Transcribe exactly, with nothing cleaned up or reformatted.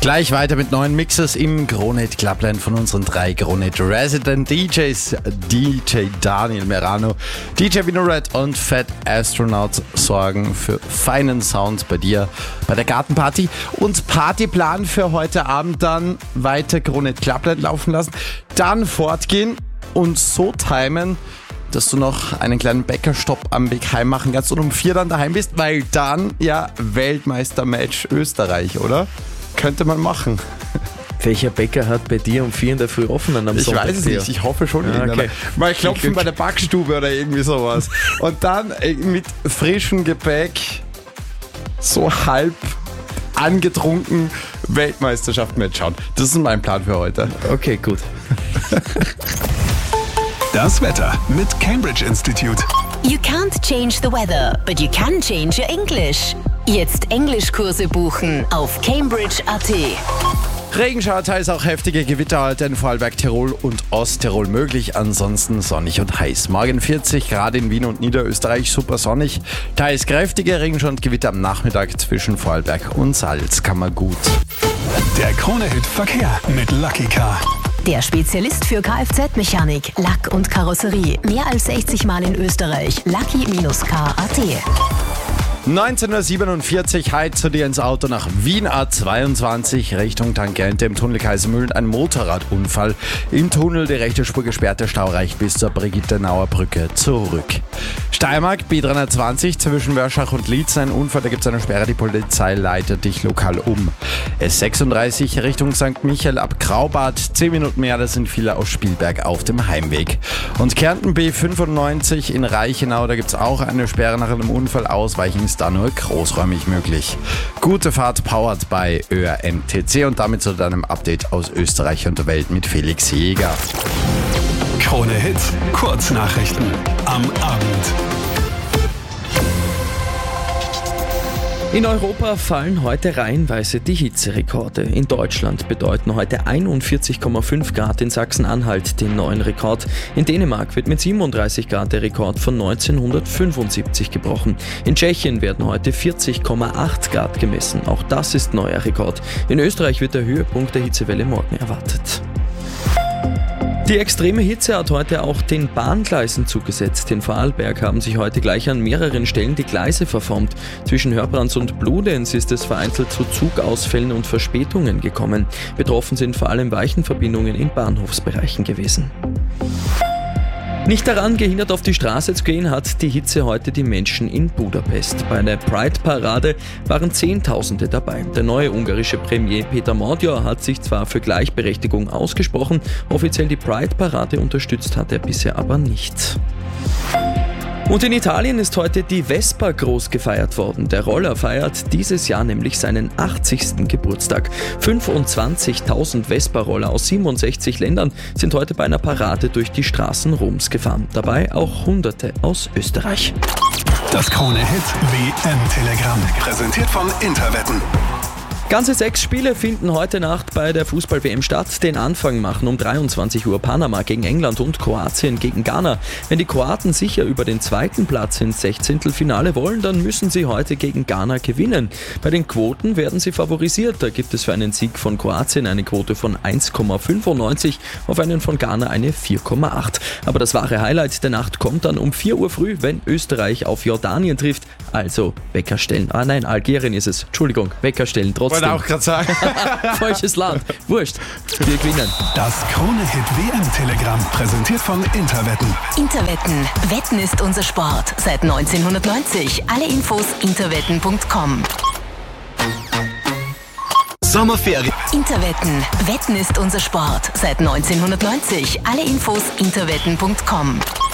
Gleich weiter mit neuen Mixes im Krone-Hit Clubland von unseren drei Krone-Hit Resident D Js. D J Daniel Merano, D J Vinored und Fat Astronaut sorgen für feinen Sound bei dir bei der Gartenparty. Und Partyplan für heute Abend dann weiter Krone-Hit Clubland laufen lassen, dann fortgehen und so timen, dass du noch einen kleinen Bäckerstopp am Weg heim machen kannst und um vier dann daheim bist, weil dann ja Weltmeistermatch Österreich, oder? Könnte man machen. Welcher Bäcker hat bei dir um vier in der Früh offen am ich Sonntag? Ich weiß es nicht, ich hoffe schon. Ah, okay. Mal klopfen bei der Backstube oder irgendwie sowas. Und dann mit frischem Gepäck, so halb angetrunken, Weltmeisterschaft mitschauen. Das ist mein Plan für heute. Okay, gut. Das Wetter mit Cambridge Institute. You can't change the weather, but you can change your English. Jetzt Englischkurse buchen auf cambridge punkt a t. Regenschauer, teils auch heftige Gewitter heute in Vorarlberg, Tirol und Osttirol möglich. Ansonsten sonnig und heiß. Morgen vierzig Grad in Wien und Niederösterreich, super sonnig. Teils kräftige Regenschauer und Gewitter am Nachmittag zwischen Vorarlberg und Salzkammergut. Der Krone-Hit Verkehr mit Lucky Car. Der Spezialist für Kfz-Mechanik, Lack und Karosserie. Mehr als sechzig Mal in Österreich. Lucky Bindestrich Car punkt a t. neunzehn Uhr siebenundvierzig, heute zu dir ins Auto nach Wien A zweiundzwanzig Richtung Tangente im Tunnel Kaisermühlen. Ein Motorradunfall. Im Tunnel die rechte Spur gesperrt, der Stau reicht bis zur Brigittenauer Brücke zurück. Steiermark B dreihundertzwanzig zwischen Wörschach und Liezen. Ein Unfall, da gibt es eine Sperre, die Polizei leitet dich lokal um. S sechsunddreißig Richtung Sankt Michael ab Graubad. zehn Minuten mehr, das sind viele aus Spielberg auf dem Heimweg. Und Kärnten B fünfundneunzig in Reichenau, da gibt es auch eine Sperre nach einem Unfall. Ausweichen ist da nur großräumig möglich. Gute Fahrt powered bei Ö R M T C und damit zu deinem Update aus Österreich und der Welt mit Felix Jäger. Krone-Hit Kurznachrichten am Abend. In Europa fallen heute reihenweise die Hitzerekorde. In Deutschland bedeuten heute einundvierzig Komma fünf Grad in Sachsen-Anhalt den neuen Rekord. In Dänemark wird mit siebenunddreißig Grad der Rekord von neunzehnhundertfünfundsiebzig gebrochen. In Tschechien werden heute vierzig Komma acht Grad gemessen. Auch das ist neuer Rekord. In Österreich wird der Höhepunkt der Hitzewelle morgen erwartet. Die extreme Hitze hat heute auch den Bahngleisen zugesetzt. In Vorarlberg haben sich heute gleich an mehreren Stellen die Gleise verformt. Zwischen Hörbrands und Bludenz ist es vereinzelt zu Zugausfällen und Verspätungen gekommen. Betroffen sind vor allem Weichenverbindungen in Bahnhofsbereichen gewesen. Nicht daran gehindert, auf die Straße zu gehen, hat die Hitze heute die Menschen in Budapest. Bei der Pride-Parade waren Zehntausende dabei. Der neue ungarische Premier Peter Magyar hat sich zwar für Gleichberechtigung ausgesprochen, offiziell die Pride-Parade unterstützt hat er bisher aber nicht. Und in Italien ist heute die Vespa groß gefeiert worden. Der Roller feiert dieses Jahr nämlich seinen achtzigsten Geburtstag. fünfundzwanzigtausend Vespa-Roller aus siebenundsechzig Ländern sind heute bei einer Parade durch die Straßen Roms gefahren. Dabei auch Hunderte aus Österreich. Das Krone-Hit W M-Telegramm, präsentiert von Interwetten. Ganze sechs Spiele finden heute Nacht bei der Fußball-W M statt. Den Anfang machen um dreiundzwanzig Uhr Panama gegen England und Kroatien gegen Ghana. Wenn die Kroaten sicher über den zweiten Platz ins Sechzehntelfinale wollen, dann müssen sie heute gegen Ghana gewinnen. Bei den Quoten werden sie favorisiert. Da gibt es für einen Sieg von Kroatien eine Quote von eins Komma fünfundneunzig, auf einen von Ghana eine vier Komma acht. Aber das wahre Highlight der Nacht kommt dann um vier Uhr früh, wenn Österreich auf Jordanien trifft. Also Wecker stellen. Ah nein, Algerien ist es. Entschuldigung, Wecker stellen trotzdem. Wollte auch gerade sagen. Falsches Land. Wurscht. Wir gewinnen. Das Krone-Hit W M-Telegramm, präsentiert von Interwetten. Interwetten. Wetten ist unser Sport. Seit neunzehnhundertneunzig. Alle Infos interwetten punkt com. Sommerferien. Interwetten. Wetten ist unser Sport. Seit neunzehnhundertneunzig. Alle Infos interwetten punkt com.